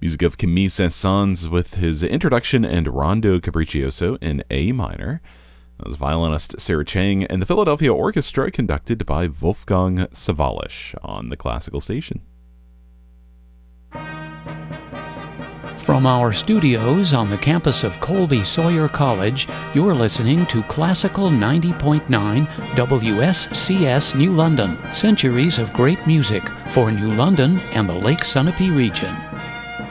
Music of Camille Saint-Saëns with his introduction and Rondo Capriccioso in A minor. That was violinist Sarah Chang and the Philadelphia Orchestra conducted by Wolfgang Sawallisch on the Classical Station. From our studios on the campus of Colby Sawyer College, you're listening to Classical 90.9 WSCS New London, centuries of great music for New London and the Lake Sunapee region.